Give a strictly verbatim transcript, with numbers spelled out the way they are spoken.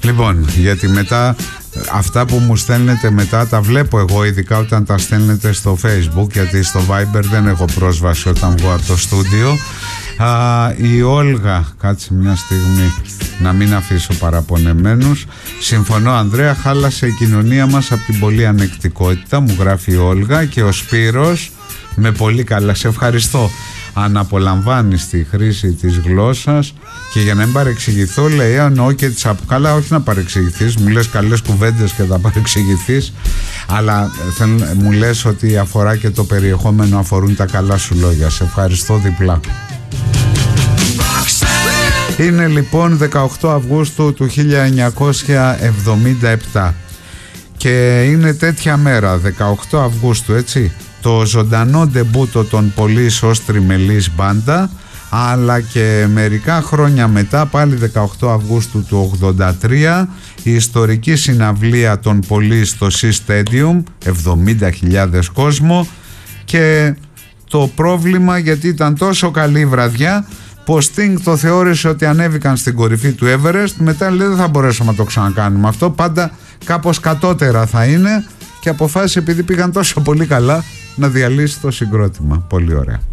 Λοιπόν, γιατί μετά αυτά που μου στέλνετε μετά τα βλέπω εγώ, ειδικά όταν τα στέλνετε στο Facebook, γιατί στο Viber δεν έχω πρόσβαση όταν βγω από το στούντιο. Α, η Όλγα, κάτσε μια στιγμή να μην αφήσω παραπονεμένους. Συμφωνώ Ανδρέα, χάλασε η κοινωνία μας από την πολλή ανεκτικότητα, μου γράφει η Όλγα. Και ο Σπύρος με πολύ καλά, σε ευχαριστώ. Αν απολαμβάνεις τη χρήση της γλώσσας και για να μην παρεξηγηθώ, λέει, εννοώ και τις απ... καλά, όχι να παρεξηγηθείς, μου λες καλές κουβέντες και θα παρεξηγηθείς, αλλά θέλ, μου λες ότι αφορά και το περιεχόμενο, αφορούν τα καλά σου λόγια. Σε ευχαριστώ διπλά. Είναι λοιπόν δεκαοκτώ Αυγούστου του χίλια εννιακόσια εβδομήντα επτά και είναι τέτοια μέρα, δεκαοκτώ Αυγούστου, έτσι, το ζωντανό ντεμπούτο των Police ως τριμελής μπάντα, αλλά και μερικά χρόνια μετά, πάλι δεκαοκτώ Αυγούστου του ογδόντα τρία, η ιστορική συναυλία των Police στο Sea Stadium, εβδομήντα χιλιάδες κόσμο, και το πρόβλημα, γιατί ήταν τόσο καλή βραδιά, πως Sting το θεώρησε ότι ανέβηκαν στην κορυφή του Everest, μετά λέει δεν θα μπορέσουμε να το ξανακάνουμε αυτό, πάντα κάπως κατώτερα θα είναι, και αποφάσισε επειδή πήγαν τόσο πολύ καλά να διαλύσει το συγκρότημα. Πολύ ωραία.